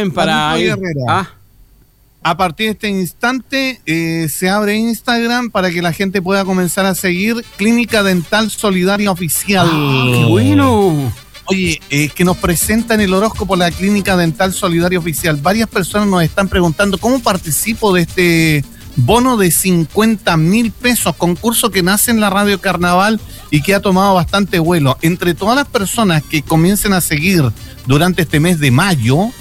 bien para ir. A partir de este instante se abre Instagram para que la gente pueda comenzar a seguir Clínica Dental Solidaria Oficial. ¡Qué bueno! Oye, que nos presentan el horóscopo la Clínica Dental Solidaria Oficial. Varias personas nos están preguntando cómo participo de este bono de 50.000 pesos, concurso que nace en la Radio Carnaval y que ha tomado bastante vuelo. Entre todas las personas que comiencen a seguir durante este mes de mayo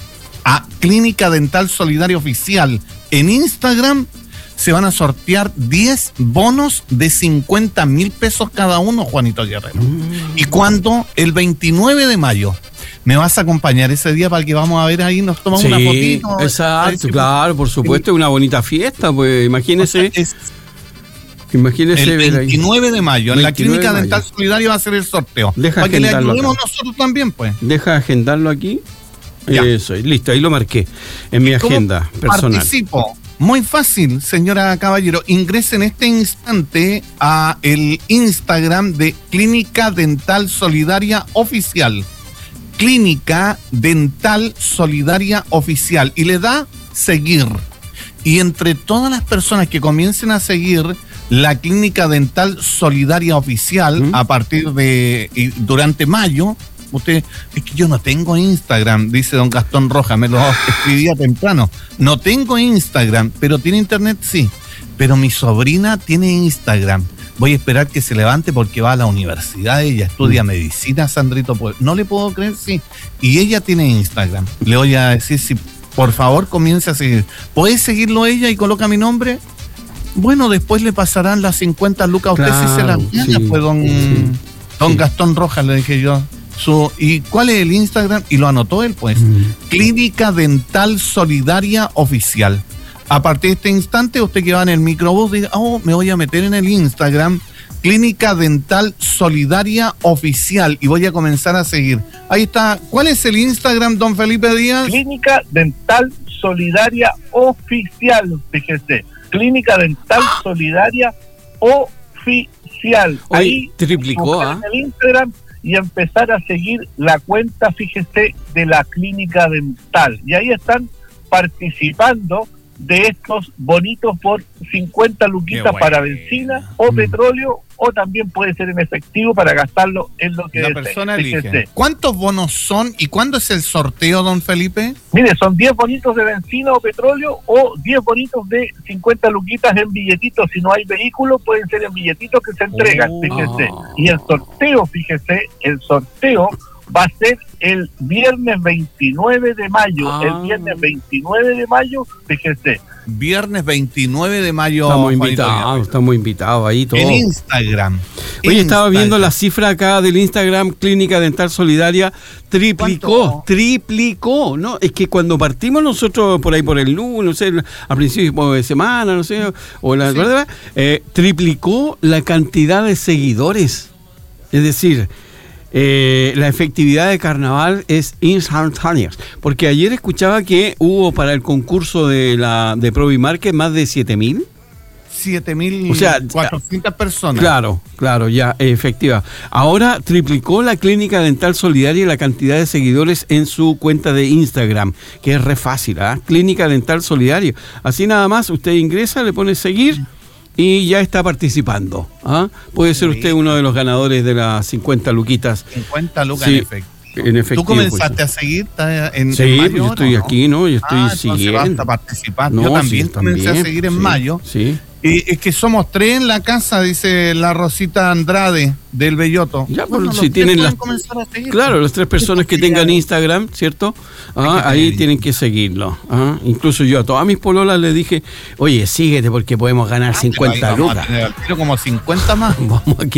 a Clínica Dental Solidaria Oficial en Instagram, se van a sortear 10 bonos de 50.000 pesos cada uno, Juanito Guerrero. ¿Y cuándo? El 29 de mayo. ¿Me vas a acompañar ese día para que vamos a ver ahí, nos tomamos una fotito? Exacto, claro, por supuesto, una bonita fiesta, pues imagínese. Imagínese el 29 de mayo, en la Clínica Dental Solidaria va a ser el sorteo. Deja para que le agendarlo ayudemos acá. nosotros también, pues. Deja agendarlo aquí. Ya. Eso, listo, ahí lo marqué en mi agenda personal. Participo. Muy fácil, señora Caballero. Ingrese en este instante a el Instagram de Clínica Dental Solidaria Oficial. Clínica Dental Solidaria Oficial. Y le da seguir. Y entre todas las personas que comiencen a seguir la Clínica Dental Solidaria Oficial a partir de y durante mayo, usted, es que yo no tengo Instagram, dice don Gastón Rojas, me lo escribía temprano. No tengo Instagram, pero tiene internet, sí. Pero mi sobrina tiene Instagram. Voy a esperar que se levante porque va a la universidad, ella estudia medicina, Sandrito. No le puedo creer, sí. Y ella tiene Instagram. Le voy a decir si por favor comience a seguir. ¿Puede seguirlo ella y coloca mi nombre? Bueno, después le pasarán las 50 lucas a usted, claro, si se las gana, sí, pues don Gastón Rojas, le dije yo. ¿Y cuál es el Instagram? Y lo anotó él, pues. Clínica Dental Solidaria Oficial. A partir de este instante, usted que va en el microbús diga, me voy a meter en el Instagram, Clínica Dental Solidaria Oficial, y voy a comenzar a seguir. Ahí está. ¿Cuál es el Instagram, don Felipe Díaz? Clínica Dental Solidaria Oficial, fíjese. Clínica Dental Solidaria Oficial. Ahí triplicó, en el Instagram y empezar a seguir la cuenta, fíjese, de la Clínica Dental. Y ahí están participando de estos bonitos por 50 luquitas para benzina o petróleo, o también puede ser en efectivo para gastarlo en lo que la persona elige. ¿Cuántos bonos son y cuándo es el sorteo, don Felipe? Mire, son 10 bonitos de benzina o petróleo o 10 bonitos de 50 luquitas en billetitos. Si no hay vehículo, pueden ser en billetitos que se entregan, fíjese. Y el sorteo, fíjese, va a ser el viernes 29 de mayo. El viernes 29 de mayo, fíjese. Viernes 29 de mayo. Estamos invitados ahí todos. En Instagram. Oye, estaba viendo la cifra acá del Instagram, Clínica Dental Solidaria, triplicó, ¿no? Es que cuando partimos nosotros por ahí por el lunes, no sé, a principios de semana, no sé, o la verdad, triplicó la cantidad de seguidores. Es decir, la efectividad de carnaval es instantánea, porque ayer escuchaba que hubo para el concurso de Provimarket más de 7.000. 7.400 o sea, personas. Claro, ya, efectiva. Ahora triplicó la Clínica Dental Solidaria la cantidad de seguidores en su cuenta de Instagram, que es re fácil, Clínica Dental Solidaria. Así nada más, usted ingresa, le pone seguir y ya está participando. Puede ser usted uno de los ganadores de las 50 luquitas. 50 lucas, sí, en efectivo. ¿Tú comenzaste a seguir en mayo? Sí, yo estoy aquí, ¿no? Yo estoy siguiendo. Basta participar. Yo también comencé a seguir en mayo. Sí. Es que somos 3 en la casa, dice la Rosita Andrade del Belloto. Ya, bueno, si tienen las, claro, las 3 personas que tengan Instagram, ¿cierto? Ahí tienen que seguirlo. Incluso yo a todas mis pololas les dije, oye, síguete porque podemos ganar 50 lucas. Quiero como 50 más. Vamos a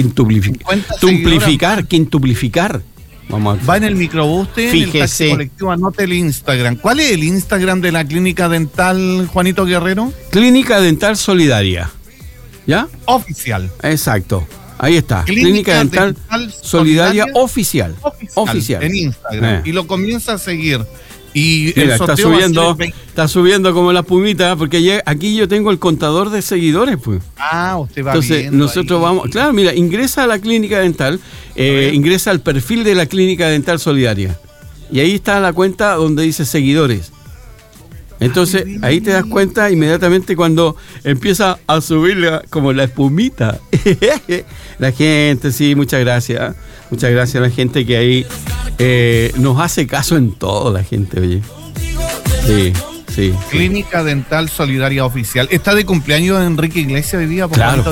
quintuplificar. Va en el microbús, en el taxi colectivo, anote el Instagram. ¿Cuál es el Instagram de la Clínica Dental, Juanito Guerrero? Clínica Dental Solidaria. ¿Ya? Oficial. Exacto. Ahí está. Clínica Dental Solidaria Oficial. En Instagram. Y lo comienza a seguir. Y mira, está subiendo como la pumita, porque aquí yo tengo el contador de seguidores, pues. Usted va. Entonces nosotros vamos, claro, mira, ingresa a la Clínica Dental, ingresa al perfil de la Clínica Dental Solidaria y ahí está la cuenta donde dice seguidores. Entonces, ahí te das cuenta inmediatamente cuando empieza a subir como la espumita. La gente, sí, muchas gracias. Muchas gracias a la gente que ahí nos hace caso en todo, la gente, oye. Sí. Clínica Dental Solidaria Oficial. ¿Está de cumpleaños Enrique Iglesias hoy día? Claro,